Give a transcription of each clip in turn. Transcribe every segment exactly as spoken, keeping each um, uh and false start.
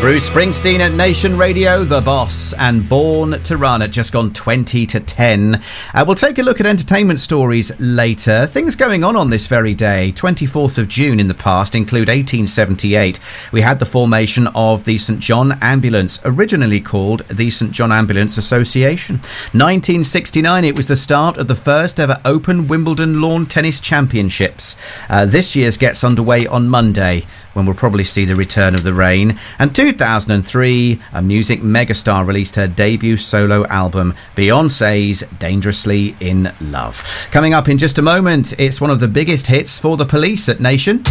Bruce Springsteen at Nation Radio, The Boss, and Born to Run at just gone twenty to ten. Uh, we'll take a look at entertainment stories later. Things going on on this very day, twenty-fourth of June in the past, include eighteen seventy-eight. We had the formation of the St John Ambulance, originally called the St John Ambulance Association. nineteen sixty-nine, it was the start of the first ever Open Wimbledon Lawn Tennis Championships. Uh, this year's gets underway on Monday, when we'll probably see the return of the rain. And two thousand three, a music megastar released her debut solo album, Beyoncé's Dangerously in Love. Coming up in just a moment, it's one of the biggest hits for The Police at Nation.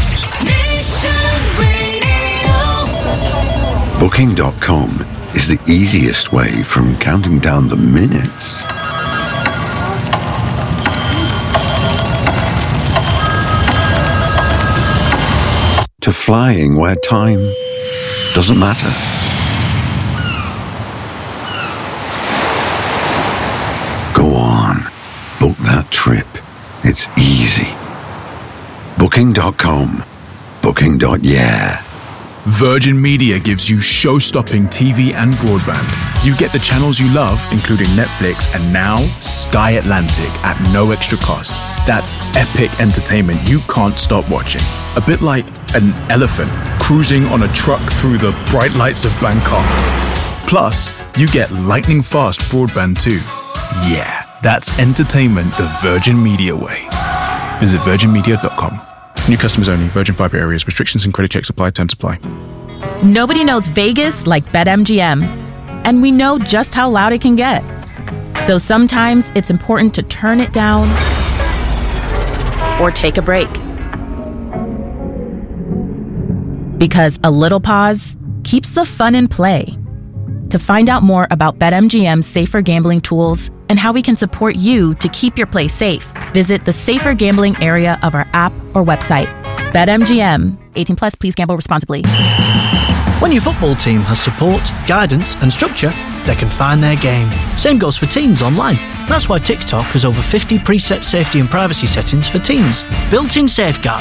Booking dot com is the easiest way from counting down the minutes to flying where time doesn't matter. Go on, book that trip. It's easy. Booking dot com. Booking. Yeah. Virgin Media gives you show-stopping T V and broadband. You get the channels you love, including Netflix and now Sky Atlantic at no extra cost. That's epic entertainment you can't stop watching. A bit like an elephant cruising on a truck through the bright lights of Bangkok. Plus, you get lightning-fast broadband too. Yeah, that's entertainment the Virgin Media way. Visit virgin media dot com. New customers only. Virgin Fiber areas. Restrictions and credit checks apply. Terms apply. Nobody knows Vegas like BetMGM. And we know just how loud it can get. So sometimes it's important to turn it down or take a break. Because a little pause keeps the fun in play. To find out more about BetMGM's safer gambling tools and how we can support you to keep your play safe, visit the safer gambling area of our app or website. BetMGM. eighteen plus, please gamble responsibly. When your football team has support, guidance and structure, they can find their game. Same goes for teens online. That's why TikTok has over fifty preset safety and privacy settings for teens. Built-in safeguards